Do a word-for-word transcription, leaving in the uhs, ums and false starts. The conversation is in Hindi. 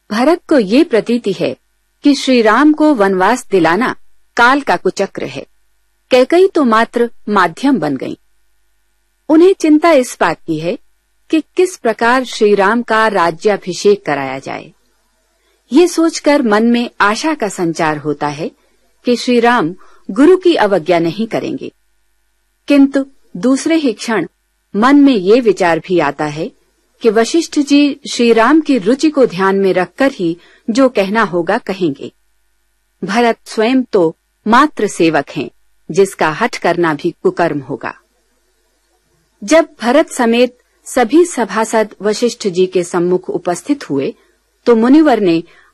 भरत को ये प्रतीति है कि श्री राम को वनवास दिलाना काल का कुचक्र है। कैकई तो मात्र माध्यम बन गईं। उन्हें चिंता इस बात की है कि किस प्रकार श्री राम का राज्याभिषेक कराया जाए। ये सोचकर मन में आशा का संचार होता है कि श्री राम गुरु की अवज्ञा नहीं करेंगे, किंतु दूसरे ही क्षण मन में ये विचार भी आता है कि वशिष्ठ जी श्री राम की रुचि को ध्यान में रखकर ही जो कहना होगा कहेंगे। भरत स्वयं तो मात्र सेवक हैं, जिसका हठ करना भी कुकर्म होगा। जब भरत समेत सभी सभासद वशिष्ठ जी के सम्मुख उपस्थित हुए तो मुनिवर ने